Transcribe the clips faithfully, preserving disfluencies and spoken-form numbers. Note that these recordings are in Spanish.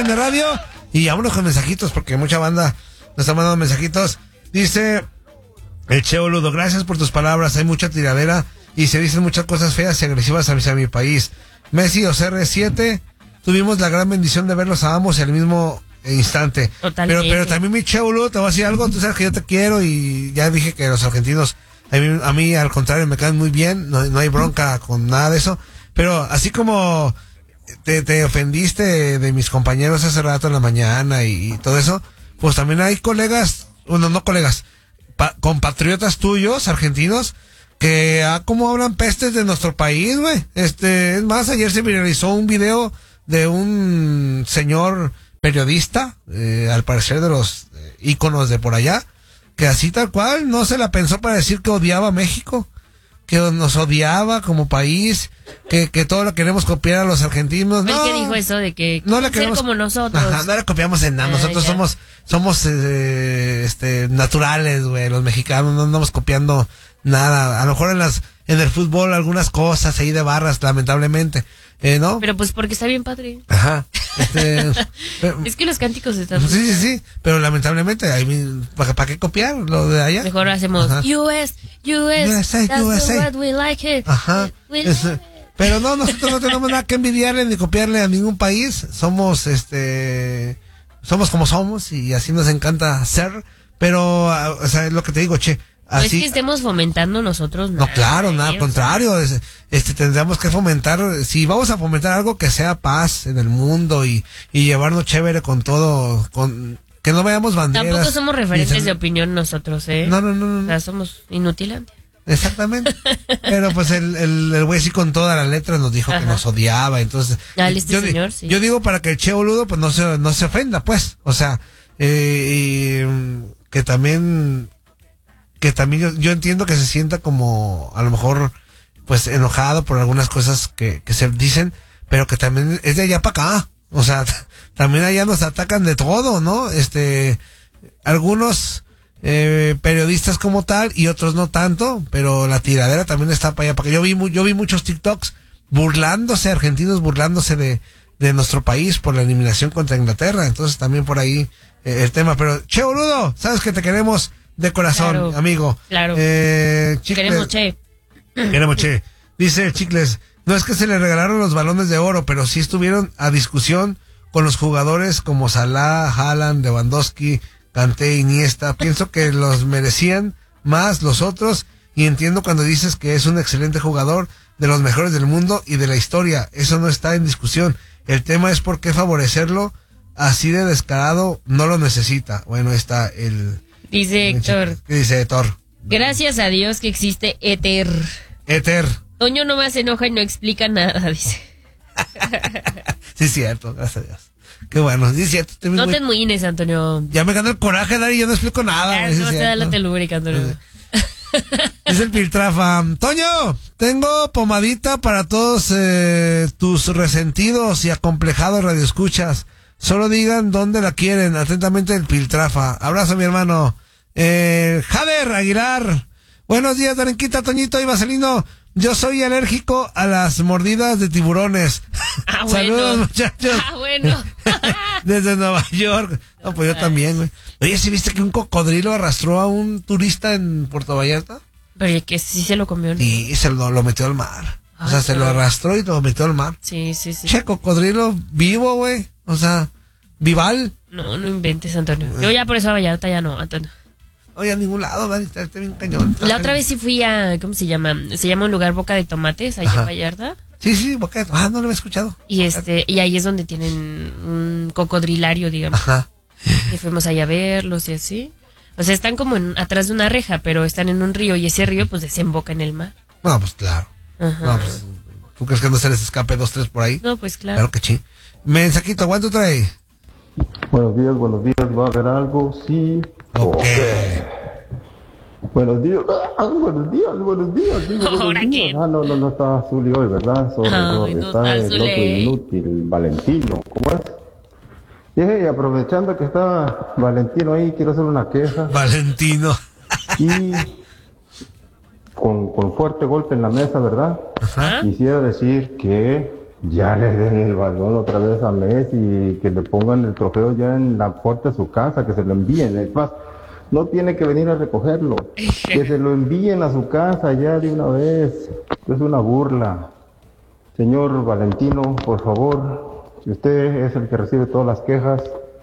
en la radio. Y vámonos con mensajitos, porque mucha banda nos está mandando mensajitos. Dice el Che Boludo, gracias por tus palabras, hay mucha tiradera y se dicen muchas cosas feas y agresivas hacia mi país. Messi o C R siete, tuvimos la gran bendición de verlos a ambos en el mismo instante. Totalmente. Pero, pero también mi Che Boludo, te voy a decir algo, tú sabes que yo te quiero y ya dije que los argentinos, a mí, a mí al contrario me caen muy bien, no, no hay bronca con nada de eso, pero así como te, te ofendiste de, de mis compañeros hace rato en la mañana y, y todo eso, pues también hay colegas, bueno, no colegas, pa, compatriotas tuyos, argentinos, que ah, como hablan pestes de nuestro país, güey. Este, es más, ayer se viralizó un video de un señor periodista, eh, al parecer de los eh, íconos de por allá, que así tal cual no se la pensó para decir que odiaba a México, que nos odiaba como país, que, que todo lo queremos copiar a los argentinos. ¿El no, que dijo eso de que no le queremos ser como nosotros? Ajá, no le copiamos en nada. Nosotros ah, somos somos eh, este naturales, güey. Los mexicanos no andamos copiando nada. A lo mejor en las en el fútbol algunas cosas ahí de barras, lamentablemente. Eh, ¿no? Pero pues porque está bien padre. Ajá. Este, pero, es que los cánticos están... Sí, sí, sí, pero lamentablemente, ¿para pa qué copiar lo de allá? Mejor hacemos Ajá. U S, U S, U S A, that's U S A. The way we like it. Ajá. Es, pero no, nosotros no tenemos nada que envidiarle ni copiarle a ningún país. Somos, este, somos como somos y así nos encanta ser. Pero, o sea, es lo que te digo, che. No es que estemos fomentando nosotros nada. No, claro, nada, al contrario. Es, este, tendríamos que fomentar, si vamos a fomentar algo que sea paz en el mundo y, y llevarnos chévere con todo, con que no veamos banderas. Tampoco somos referentes se... de opinión nosotros, ¿eh? No, no, no. no. O sea, somos inutilantes. Exactamente. Pero pues el el, el güey sí con todas las letras nos dijo Ajá. que nos odiaba, entonces. Ah, este yo, señor, sí. yo digo para que el Che Boludo pues no se, no se ofenda, pues. O sea, eh, y que también... que también yo, yo entiendo que se sienta como a lo mejor pues enojado por algunas cosas que, que se dicen, pero que también es de allá para acá, o sea, también allá nos atacan de todo, ¿no? Este, algunos eh, periodistas como tal y otros no tanto, pero la tiradera también está para allá, porque yo vi yo vi muchos TikToks burlándose, argentinos burlándose de, de nuestro país por la eliminación contra Inglaterra, entonces también por ahí eh, el tema, pero Che Boludo, sabes que te queremos de corazón, claro, amigo. Claro. Eh, Chicles, queremos Che. Queremos Che. Dice Chicles, no es que se le regalaron los balones de oro, pero sí estuvieron a discusión con los jugadores como Salah, Haaland, Lewandowski, Kanté, Iniesta. Pienso que los merecían más los otros y entiendo cuando dices que es un excelente jugador, de los mejores del mundo y de la historia. Eso no está en discusión. El tema es por qué favorecerlo así de descarado, no lo necesita. Bueno, está el... Dice Héctor. ¿Qué dice Héctor? Gracias a Dios que existe Éter. Éter. Toño no más enoja y no explica nada, dice. Sí, es cierto, gracias a Dios. Qué bueno, sí, es cierto. No muy... te enmuines, Antonio. Ya me gana el coraje, Dari, yo no explico nada. Ya, no te da la telúrica, Antonio. Es el Piltrafa. Toño, tengo pomadita para todos eh, tus resentidos y acomplejados radioescuchas. Solo digan dónde la quieren. Atentamente el Piltrafa. Abrazo, mi hermano. Eh, Jader Aguilar. Buenos días, Darenquita, Toñito y Vaselino. Yo soy alérgico a las mordidas de tiburones. Ah, Saludos, bueno. muchachos. Ah, bueno. Desde Nueva York. No, pues yo también, güey. Oye, ¿sí viste que un cocodrilo arrastró a un turista en Puerto Vallarta? Pero que sí se lo comió, ¿no? Y se lo, lo metió al mar. Ay, o sea, se lo arrastró y lo metió al mar. Sí, sí, sí. Che, cocodrilo vivo, güey. O sea, vival. No, no inventes, Antonio. Yo ya por eso a Vallarta ya no, Antonio. Oye, a ningún lado, va a estar bien cañón. La otra vez sí fui a, ¿cómo se llama? Se llama un lugar Boca de Tomates, allá en Vallarta. Sí, sí, Boca de Tomates. Ah, no lo había escuchado. Y este, y ahí es donde tienen un cocodrilario, digamos. Ajá. Y fuimos allá a verlos y así. O sea, están como en, atrás de una reja, pero están en un río y ese río pues desemboca en el mar. No, pues claro. Ajá. No, pues, ¿tú crees que no se les escape dos, tres por ahí? No, pues claro. Claro que sí. Mensajito, ¿cuánto trae? Buenos días, buenos días. ¿Va a haber algo? Sí. Ok. okay. Buenos días. Ah, buenos días, buenos días. Digo, buenos ¿Ahora días. qué? Ah, no, no, no está Zuli hoy, ¿verdad? Sobre, Ay, sobre, no está está el otro Zuli. inútil, Valentino. ¿Cómo es? Y aprovechando que está Valentino ahí, quiero hacer una queja. Valentino. Y con, con fuerte golpe en la mesa, ¿verdad? Ajá. Quisiera decir que ya le den el balón otra vez a Messi y que le pongan el trofeo ya en la puerta de su casa, que se lo envíen. Es más, no tiene que venir a recogerlo, que se lo envíen a su casa ya de una vez. Es una burla. Señor Valentino, por favor, si usted es el que recibe todas las quejas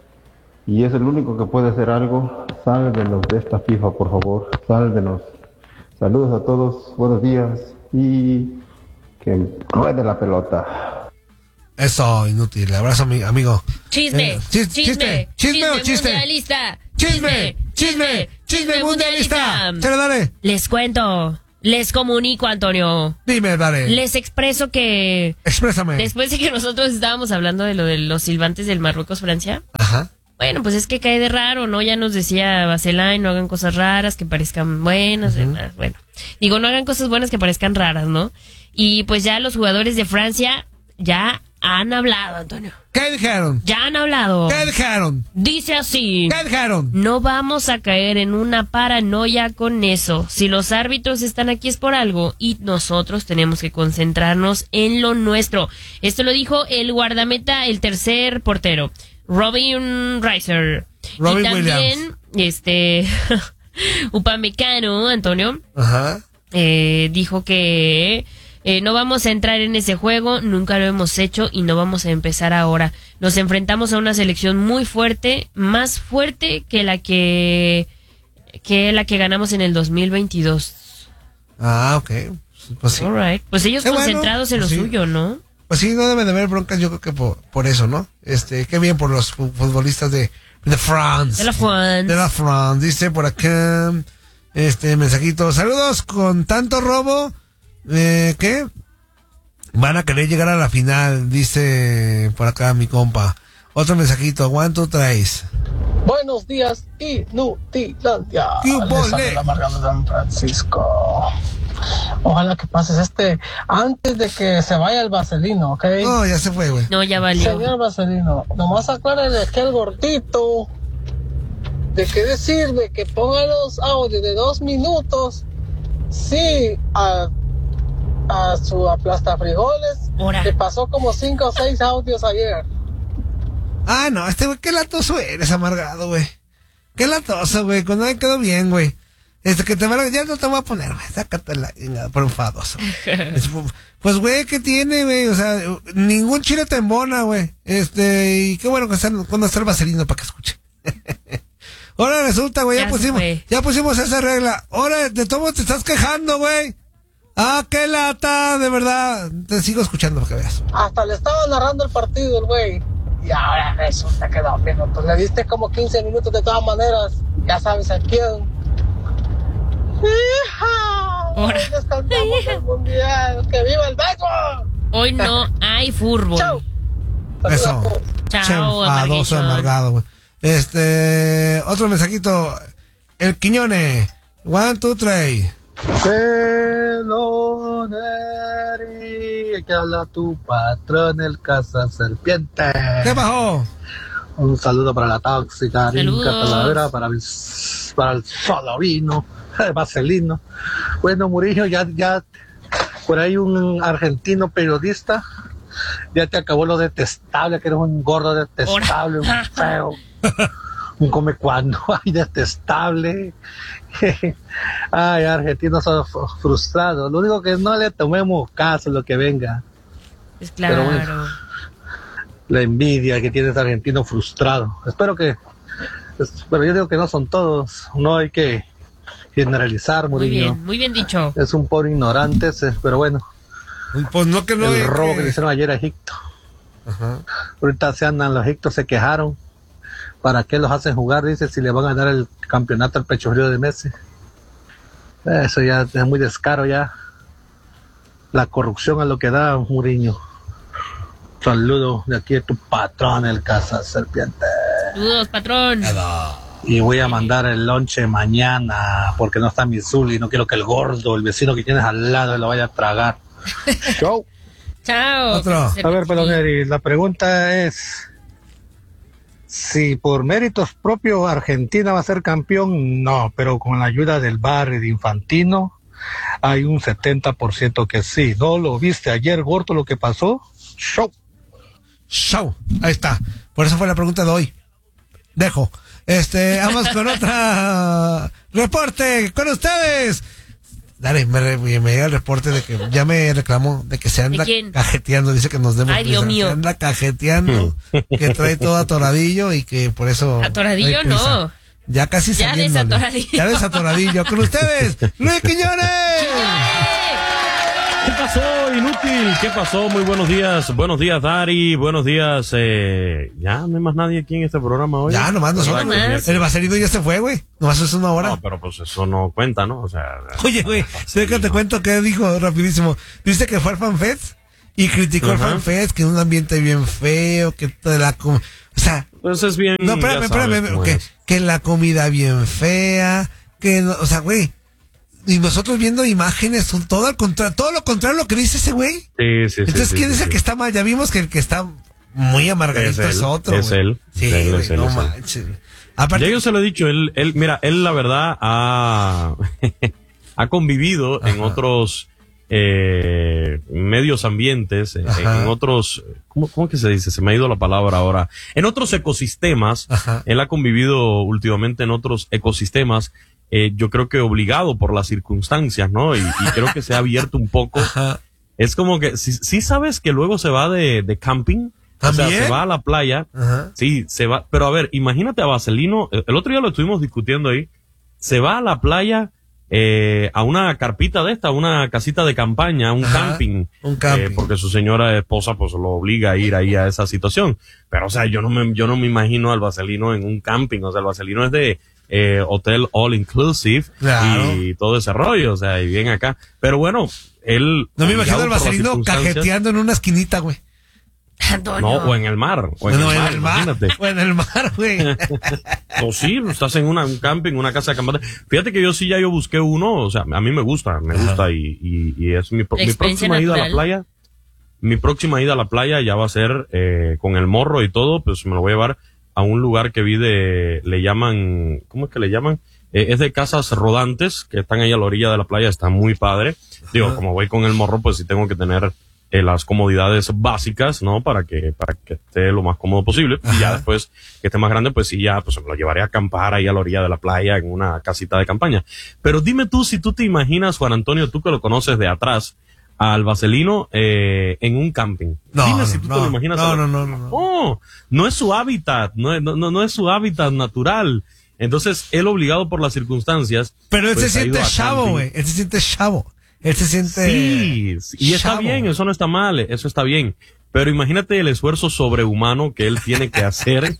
y es el único que puede hacer algo, sálvenos de esta FIFA, por favor, sálvenos. Saludos a todos, buenos días y que ruede la pelota. Eso, inútil. Abrazo, mi amigo. Chisme, Eh, chis- chisme, chisme o chiste. mundialista. Chisme, chisme, chisme mundialista. Chale, dale. Les cuento, les comunico, Antonio. Dime, dale. Les expreso que Exprésame. después de que nosotros estábamos hablando de lo de los silbantes del Marruecos-Francia, Ajá. bueno, pues es que cae de raro, ¿no? Ya nos decía Baselay, no hagan cosas raras que parezcan buenas. Uh-huh. eh, Bueno, digo, no hagan cosas buenas que parezcan raras, ¿no? Y pues ya los jugadores de Francia ya han hablado, Antonio. ¿Qué dijeron? Ya han hablado. ¿Qué dijeron? Dice así. ¿Qué dijeron? No vamos a caer en una paranoia con eso. Si los árbitros están aquí es por algo y nosotros tenemos que concentrarnos en lo nuestro. Esto lo dijo el guardameta, el tercer portero, Robin Riser. Robin y también, Williams. este, Upamecano, Antonio, Ajá. eh, dijo que eh, no vamos a entrar en ese juego, nunca lo hemos hecho y no vamos a empezar ahora. Nos enfrentamos a una selección muy fuerte, más fuerte que la que que la que ganamos en el dos mil veintidós. Ah, ok. Pues sí. Alright. Pues ellos Qué bueno, concentrados en lo pues sí. suyo, ¿no? Pues sí, no deben de haber broncas, yo creo que por, por eso, ¿no? Este, qué bien por los fu- futbolistas de, de France. De la France. De la France. Dice por acá, este, mensajito. Saludos, con tanto robo, eh, ¿qué? Van a querer llegar a la final, dice por acá mi compa. Otro mensajito, one, two, tres. Buenos días, Inutilandia. ¡Qué Les vole! habla la Marga de San Francisco. Ojalá que pases este antes de que se vaya el vaselino, ¿ok? Oh, ya se fue, güey. No, ya valió. Señor vaselino, nomás aclárale a aquel gordito de qué le sirve que ponga los audios de dos minutos. Sí, a, a su aplastafrijoles Ora. le pasó como cinco o seis audios ayer. Ah, no, este güey, qué latoso eres, amargado, güey. Qué latoso, güey, cuando me quedó bien, güey. Este, que te van a... Ya no te voy a poner, güey, sácate la chingada, por enfadoso. Es, pues, güey, ¿qué tiene, güey? O sea, ningún chile te embona, güey. Este, y qué bueno que están, cuando está el vaselino para que escuche. Ahora resulta, güey, ya, Ya se pusimos, fue. ya pusimos esa regla. Ahora, de todo te estás quejando, güey. Ah, qué lata, de verdad. Te sigo escuchando para que veas. Hasta le estaba narrando el partido el güey. Y ahora resulta que dos minutos. Le diste como quince minutos de todas maneras. Ya sabes a quién. ¡Hija! Ahora. Hoy les cantamos el mundial. ¡Que viva el béisbol! Hoy no hay fútbol. ¡Chao! Eso. Chao, Che, enfadoso, amarguito. amargado, güey. Este, otro mensajito. El Quiñone. One, two, three. Peloneri, que habla tu patrón, el caza serpiente. ¿Qué bajó? Un saludo para la tóxica, Saludos. Rinca Talavera, para el, para el Solovino, el Vaselino. Bueno, Murillo, ya, ya, por ahí un argentino periodista, ya te acabó lo detestable, que eres un gordo detestable, un feo, un come cuando, ay, detestable. Ay, argentinos son fr- frustrados. Lo único que no le tomemos caso a lo que venga. Pues claro. Pero bueno. La envidia que tiene ese argentino frustrado. Espero que, es- pero yo digo que no son todos. No hay que generalizar, Muy Murillo. bien, muy bien dicho. Es un pobre ignorante ese, pero bueno, Pues no que no. el eh, robo que- que le hicieron ayer a Egipto. Ajá. Ahorita se andan, los egipcios se quejaron. ¿Para qué los hacen jugar? Dice, si le van a dar el campeonato al Pecho Frío de Messi. Eso ya es muy descaro ya. La corrupción a lo que da, Muriño. Saludo de aquí a tu patrón, el Caza Serpiente. Saludos, patrón. Y voy a mandar el lonche mañana, porque no está mi Zuli, no quiero que el gordo, el vecino que tienes al lado, lo vaya a tragar. Chau. Chao. Otro. A ver, Peloneri, la pregunta es, si por méritos propios Argentina va a ser campeón, no, pero con la ayuda del V A R y de Infantino, hay un setenta por ciento que sí. ¿No lo viste ayer, Gordo, lo que pasó? Show. Show. Ahí está. Por eso fue la pregunta de hoy. Dejo. Este, vamos con otra reporte con ustedes. Dale, me, me, me llega el reporte de que ya me reclamó de que se anda cajeteando, dice que nos demos Ay, Dios mío. Se anda cajeteando, que trae todo atoradillo y que por eso. Atoradillo no. Ya casi ya desatoradillo. Ya desatoradillo. Con ustedes, Luis Quiñones. ¿Qué pasó, inútil? ¿Qué pasó? Muy buenos días. Buenos días, Dari. Buenos días. Eh... Ya no hay más nadie aquí en este programa hoy. Ya, nomás nosotros. Nomás. El vaselino ya se fue, güey. Nomás es una hora. No, pero pues eso no cuenta, ¿no? O sea. Oye, güey, déjate te cuento qué dijo rapidísimo. Dice que fue al FanFest y criticó uh-huh. al FanFest, que en un ambiente bien feo, que toda la. Com- o sea. Pues es bien. No, espérame, espérame. Que, que la comida bien fea, que. No, o sea, güey. Y nosotros viendo imágenes, son todo al contrario, todo lo contrario a lo que dice ese güey. Sí, sí, Entonces, sí, ¿quién sí, es el sí. que está mal? Ya vimos que el que está muy amargadito es, es otro. Es güey. él. Sí, es él, güey, es él, no es él. manches. Aparte, ya yo se lo he dicho, él, él, mira, él la verdad ha, ha convivido Ajá. en otros eh, medios ambientes, en, en otros, ¿cómo, ¿cómo que se dice? Se me ha ido la palabra ahora. En otros ecosistemas, Ajá. él ha convivido últimamente en otros ecosistemas. Eh, yo creo que obligado por las circunstancias, ¿no? Y, y creo que se ha abierto un poco. Ajá. Es como que, sí, sí sabes que luego se va de, de camping. ¿También? O sea, se va a la playa. Ajá. Sí, se va. Pero a ver, imagínate a Vaselino, el otro día lo estuvimos discutiendo ahí. Se va a la playa, eh, a una carpita de esta, una casita de campaña, un Ajá. camping. Un camping. Eh, porque su señora esposa, pues, lo obliga a ir ahí a esa situación. Pero, o sea, yo no me, yo no me imagino al Vaselino en un camping. O sea, el Vaselino es de, Eh, hotel all inclusive claro. y todo ese rollo, o sea, y bien acá. Pero bueno, él... No me imagino al Vaselino cajeteando en una esquinita, güey. No, o en el mar. O en, no, el, en mar, el mar. O en el mar, güey. O sí, estás en una, un camping, una casa de campaña. Fíjate que yo sí ya yo busqué uno, o sea, a mí me gusta, me Ajá. gusta y, y, y es mi, mi próxima natural. ida a la playa. Mi próxima ida a la playa ya va a ser eh, con el morro y todo, pues me lo voy a llevar a un lugar que vi de, le llaman, ¿cómo es que le llaman? Eh, es de casas rodantes que están ahí a la orilla de la playa, está muy padre. Digo, uh-huh. como voy con el morro, pues sí tengo que tener eh, las comodidades básicas, ¿no? Para que, para que esté lo más cómodo posible. Uh-huh. Y ya después que esté más grande, pues sí, ya, pues me lo llevaré a acampar ahí a la orilla de la playa en una casita de campaña. Pero dime tú si tú te imaginas, Juan Antonio, tú que lo conoces de atrás, al Vaselino eh, en un camping. No, Dime no, si tú no, te lo imaginas. No, no, no, no, no. Oh, no es su hábitat, no es, no, no es su hábitat natural. Entonces, él obligado por las circunstancias. Pero él pues, se siente chavo, güey. Él se siente chavo. Él se siente. Sí, y está chavo. Bien, eso no está mal, eso está bien. Pero imagínate el esfuerzo sobrehumano que él tiene que hacer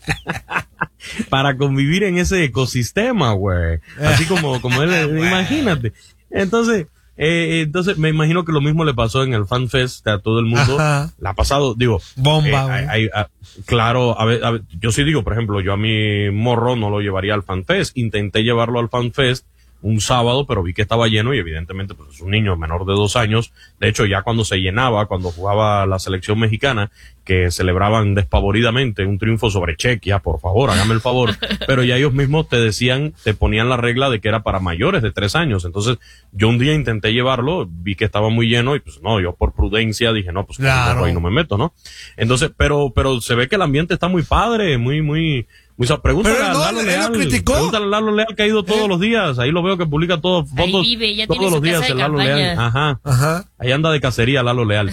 para convivir en ese ecosistema, güey. Así como, como él, imagínate. Entonces, Eh, entonces me imagino que lo mismo le pasó en el FanFest a todo el mundo. Ajá. La ha pasado, digo, bomba. Eh, hay, hay, a, claro, a ver, a ver, yo sí digo, por ejemplo, yo a mi morro no lo llevaría al FanFest. Intenté llevarlo al FanFest un sábado, pero vi que estaba lleno y evidentemente pues es un niño menor de dos años. De hecho, ya cuando se llenaba, cuando jugaba la selección mexicana, que celebraban despavoridamente un triunfo sobre Chequia, por favor, hágame el favor, pero ya ellos mismos te decían, te ponían la regla de que era para mayores de tres años. Entonces, yo un día intenté llevarlo, vi que estaba muy lleno y pues no, yo por prudencia dije, no, pues claro. ahí no me meto, ¿no? Entonces, pero, pero se ve que el ambiente está muy padre, muy, muy, muy, pregúntale pero a no, Lalo Leal, pregúntale a Lalo Leal que ha ido todos ¿Eh? los días, ahí lo veo que publica todos, fotos, vive, todos los días el Lalo Leal, ajá, ajá, ahí anda de cacería Lalo Leal,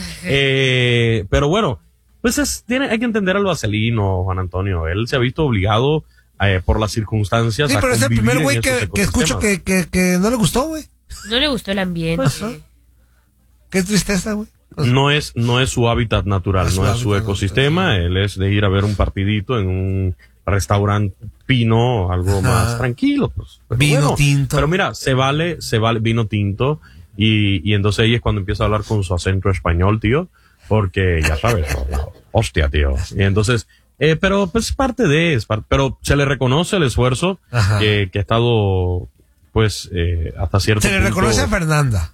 eh, pero bueno, pues es, tiene, hay que entender al Vaselino, Juan Antonio, él se ha visto obligado eh, por las circunstancias. Sí, a pero es el primer güey que, que escucho que, que, que no le gustó, güey. No le gustó el ambiente. Pues, ¿no? Qué tristeza, güey. O sea, no es, no es su hábitat natural, no es su, no es su ecosistema, natural. Él es de ir a ver un partidito en un restaurante pino, algo Ajá. más tranquilo, pues. Pero vino bueno, tinto. Pero mira, se vale, se vale vino tinto y, y entonces ahí es cuando empieza a hablar con su acento español, tío. Porque ya sabes, hostia, tío. Y entonces, eh, pero pues es parte de, es parte, pero se le reconoce el esfuerzo que, que ha estado, pues, eh, hasta cierto punto. Se le reconoce a Fernanda.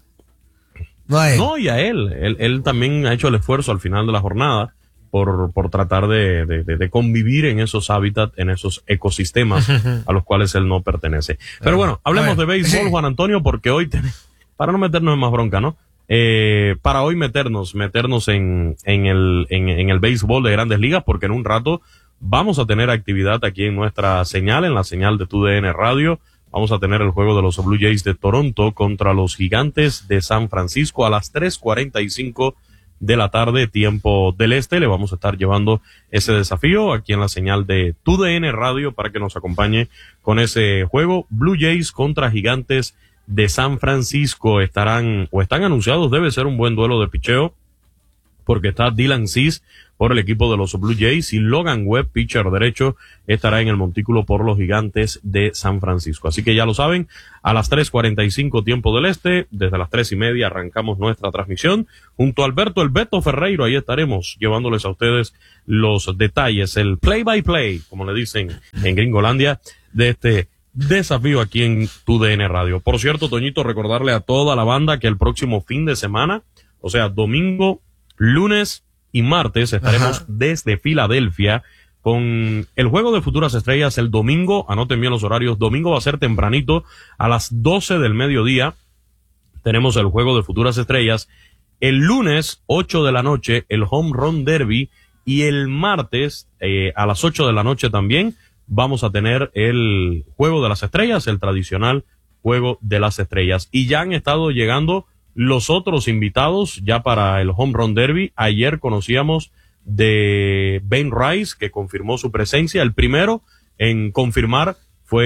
No a él. No, y a él. Él, él también ha hecho el esfuerzo al final de la jornada por, por tratar de, de, de, de convivir en esos hábitats, en esos ecosistemas a los cuales él no pertenece. Pero bueno, hablemos de béisbol, Juan Antonio, porque hoy tenemos para no meternos en más bronca, ¿no? Eh, para hoy meternos, meternos en, en el, en, en el béisbol de Grandes Ligas, porque en un rato vamos a tener actividad aquí en nuestra señal, en la señal de T U D N Radio. Vamos a tener el juego de los Blue Jays de Toronto contra los Gigantes de San Francisco a las tres cuarenta y cinco de la tarde, tiempo del este. Le vamos a estar llevando ese desafío aquí en la señal de T U D N Radio para que nos acompañe con ese juego. Blue Jays contra Gigantes de San Francisco. Estarán o están anunciados, debe ser un buen duelo de picheo, porque está Dylan Cease por el equipo de los Blue Jays y Logan Webb, pitcher derecho, estará en el montículo por los Gigantes de San Francisco. Así que ya lo saben, a las tres cuarenta y cinco tiempo del este, desde las tres y media arrancamos nuestra transmisión junto a Alberto El Beto Ferreiro. Ahí estaremos llevándoles a ustedes los detalles, el play by play, como le dicen en Gringolandia, de este desafío aquí en T U D N Radio. Por cierto, Toñito, recordarle a toda la banda que el próximo fin de semana, o sea, domingo, lunes y martes, estaremos Ajá. desde Filadelfia con el juego de Futuras Estrellas el domingo. Anoten bien los horarios. Domingo va a ser tempranito, a las doce del mediodía. Tenemos el juego de Futuras Estrellas. El lunes, ocho de la noche, el Home Run Derby. Y el martes, eh, a las ocho de la noche también, vamos a tener el juego de las estrellas, el tradicional juego de las estrellas. Y ya han estado llegando los otros invitados ya para el Home Run Derby. Ayer conocíamos de Ben Rice, que confirmó su presencia. El primero en confirmar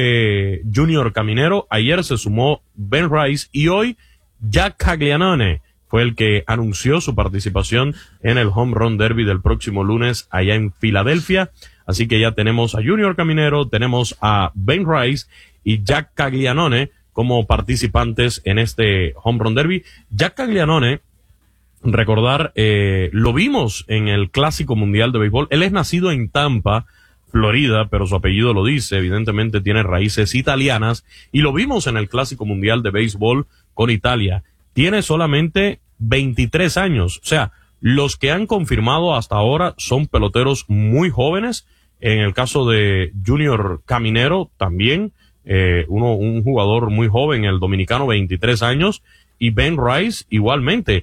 fue Junior Caminero. Ayer se sumó Ben Rice y hoy Jack Caglianone fue el que anunció su participación en el Home Run Derby del próximo lunes allá en Filadelfia. Así que ya tenemos a Junior Caminero, tenemos a Ben Rice y Jack Caglianone como participantes en este Home Run Derby. Jack Caglianone, recordar, eh, lo vimos en el Clásico Mundial de Béisbol. Él es nacido en Tampa, Florida, pero su apellido lo dice, evidentemente tiene raíces italianas, y lo vimos en el Clásico Mundial de Béisbol con Italia. Tiene solamente veintitrés años, o sea, los que han confirmado hasta ahora son peloteros muy jóvenes. En el caso de Junior Caminero también, Eh, uno, un jugador muy joven, el dominicano, veintitrés años, y Ben Rice igualmente,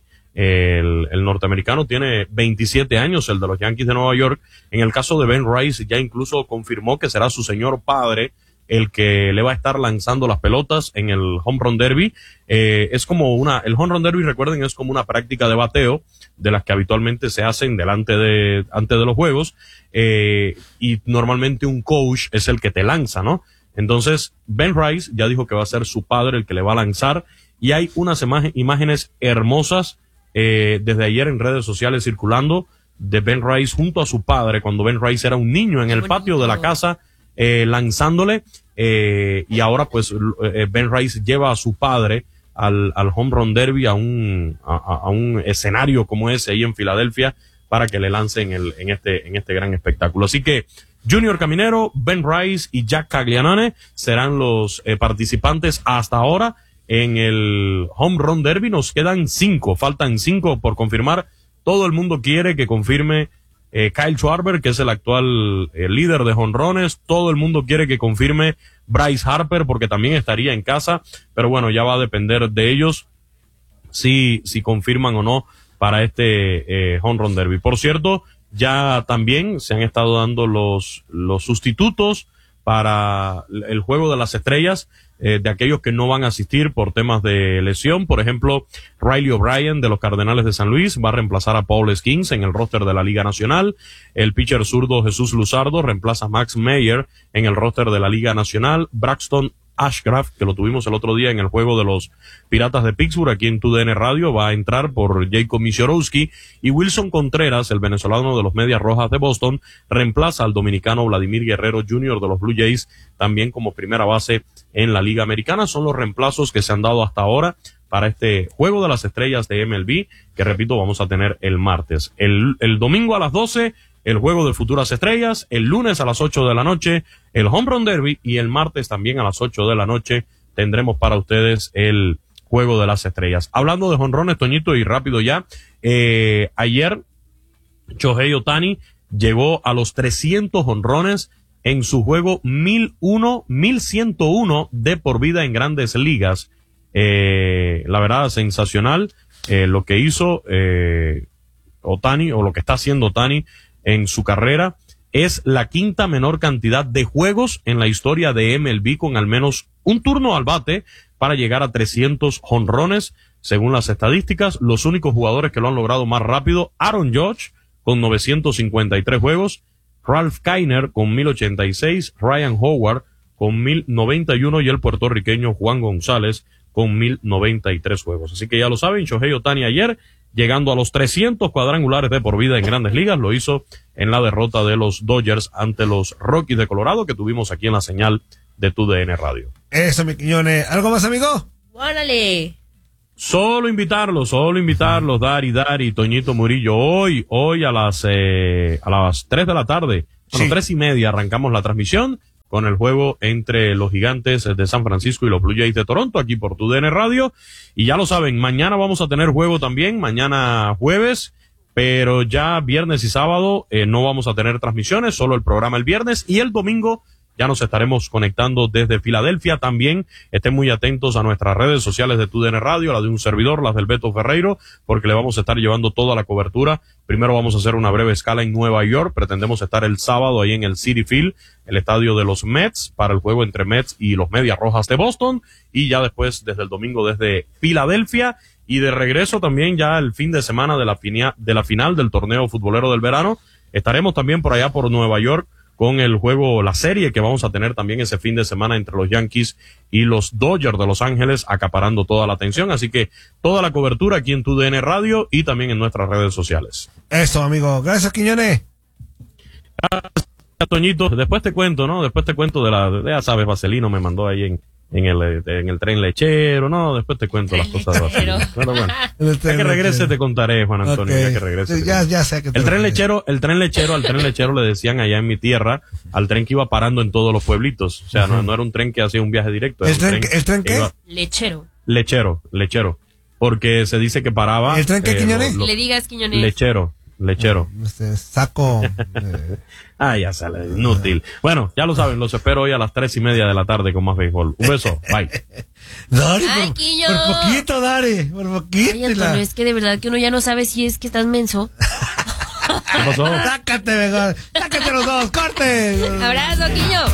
el, el norteamericano tiene veintisiete años, el de los Yankees de Nueva York. En el caso de Ben Rice ya incluso confirmó que será su señor padre el que le va a estar lanzando las pelotas en el Home Run Derby. Eh, es como una, el Home Run Derby, recuerden, es como una práctica de bateo de las que habitualmente se hacen delante de, antes de los juegos, eh, y normalmente un coach es el que te lanza, ¿no? Entonces, Ben Rice ya dijo que va a ser su padre el que le va a lanzar, y hay unas imágenes hermosas eh, desde ayer en redes sociales circulando de Ben Rice junto a su padre cuando Ben Rice era un niño en el patio de la casa eh, lanzándole, eh, y ahora pues eh, Ben Rice lleva a su padre al, al Home Run Derby, a un, a, a un escenario como ese ahí en Filadelfia para que le lancen el, en este, en este gran espectáculo. Así que Junior Caminero, Ben Rice y Jack Caglianone serán los eh, participantes hasta ahora en el Home Run Derby. Nos quedan cinco, faltan cinco por confirmar. Todo el mundo quiere que confirme eh, Kyle Schwarber, que es el actual eh, líder de jonrones. Todo el mundo quiere que confirme Bryce Harper, porque también estaría en casa. Pero bueno, ya va a depender de ellos si, si confirman o no para este eh, Home Run Derby. Por cierto, ya también se han estado dando los, los sustitutos para el juego de las estrellas, eh, de aquellos que no van a asistir por temas de lesión. Por ejemplo, Riley O'Brien de los Cardenales de San Luis va a reemplazar a Paul Skeens en el roster de la Liga Nacional. El pitcher zurdo Jesús Luzardo reemplaza a Max Meyer en el roster de la Liga Nacional. Braxton Ashcraft, que lo tuvimos el otro día en el juego de los Piratas de Pittsburgh aquí en T U D N Radio, va a entrar por Jacob Misiorowski, y Wilson Contreras, el venezolano de los Medias Rojas de Boston, reemplaza al dominicano Vladimir Guerrero junior de los Blue Jays, también como primera base en la Liga Americana. Son los reemplazos que se han dado hasta ahora para este juego de las estrellas de M L B, que repito, vamos a tener el martes. El, el domingo a las doce, el juego de Futuras Estrellas, el lunes a las ocho de la noche, el Home Run Derby, y el martes también a las ocho de la noche tendremos para ustedes el juego de las estrellas. Hablando de jonrones, Toñito, y rápido ya, eh, ayer Shohei Ohtani llegó a los trescientos jonrones en su juego mil uno, mil ciento uno de por vida en Grandes Ligas. Eh, la verdad, sensacional eh, lo que hizo eh, Ohtani, o lo que está haciendo Ohtani en su carrera. Es la quinta menor cantidad de juegos en la historia de M L B con al menos un turno al bate para llegar a trescientos jonrones, según las estadísticas. Los únicos jugadores que lo han logrado más rápido, Aaron Judge con novecientos cincuenta y tres juegos, Ralph Kiner con mil ochenta y seis, Ryan Howard con mil noventa y uno y el puertorriqueño Juan González con mil noventa y tres juegos. Así que ya lo saben, Shohei Ohtani ayer, llegando a los trescientos cuadrangulares de por vida en Grandes Ligas, lo hizo en la derrota de los Dodgers ante los Rockies de Colorado, que tuvimos aquí en la señal de Tu D N Radio. Eso, mi Quiñones. ¿Algo más, amigo? ¡Órale! Solo invitarlos, solo invitarlos, Dari, Dari, Toñito Murillo, hoy, hoy a las, eh, a las tres de la tarde, a las sí. tres y media arrancamos la transmisión con el juego entre los Gigantes de San Francisco y los Blue Jays de Toronto, aquí por Tu D N Radio. Y ya lo saben, mañana vamos a tener juego también, mañana jueves, pero ya viernes y sábado eh, no vamos a tener transmisiones, solo el programa el viernes, y el domingo ya nos estaremos conectando desde Filadelfia. También estén muy atentos a nuestras redes sociales de Tu D N Radio, la de un servidor, las del Beto Ferreiro, porque le vamos a estar llevando toda la cobertura. Primero vamos a hacer una breve escala en Nueva York. Pretendemos estar el sábado ahí en el Citi Field, el estadio de los Mets, para el juego entre Mets y los Medias Rojas de Boston. Y ya después, desde el domingo, desde Filadelfia. Y de regreso también ya el fin de semana de la, finia, de la final del torneo futbolero del verano. Estaremos también por allá por Nueva York con el juego, la serie que vamos a tener también ese fin de semana entre los Yankees y los Dodgers de Los Ángeles, acaparando toda la atención. Así que toda la cobertura aquí en Tu D N Radio y también en nuestras redes sociales. Eso, amigo. Gracias, Quiñones. Gracias, Toñito. Después te cuento, ¿no? Después te cuento de la, de, ya sabes, Vaselino me mandó ahí en, en el, en el tren lechero, ¿no? Después te cuento las cosas de Vaselino. Bueno, bueno. Ya que regrese te contaré, Juan Antonio, okay. ya que regrese. Ya, ya sé que te el tren lechero, el tren lechero, al tren lechero le decían allá en mi tierra, al tren que iba parando en todos los pueblitos. O sea, uh-huh. no, no era un tren que hacía un viaje directo. ¿El tren, tren, ¿El tren qué? Iba... Lechero. Lechero, lechero. Porque se dice que paraba. ¿El tren qué, eh, Quiñones? Lo, lo... Le digas, Quiñones. Lechero. Lechero. Este, saco. Eh. Ah, ya sale, inútil. Bueno, ya lo saben, los espero hoy a las tres y media de la tarde con más béisbol. Un beso, bye. Dari, Ay, por, Quillo. por poquito, Dari, por poquito. Ay, Antonio, es que de verdad que uno ya no sabe si es que estás menso. ¿Qué pasó? Sácate mejor, sácate los dos, corte. Abrazo, Quillo.